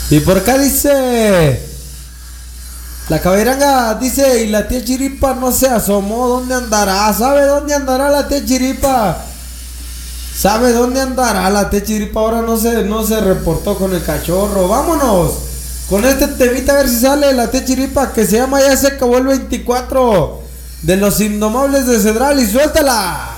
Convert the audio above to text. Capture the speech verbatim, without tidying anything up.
Y por acá dice la Caberanga, dice, y la tía Chiripa no se asomó. ¿Dónde andará? ¿Sabe dónde andará la tía Chiripa? ¿Sabe dónde andará la tía Chiripa? Ahora no se, no se reportó con el cachorro. Vámonos con este temita a ver si sale la tía Chiripa, que se llama Ya se acabó el veinticuatro, de los Indomables de Cedral. Y suéltala.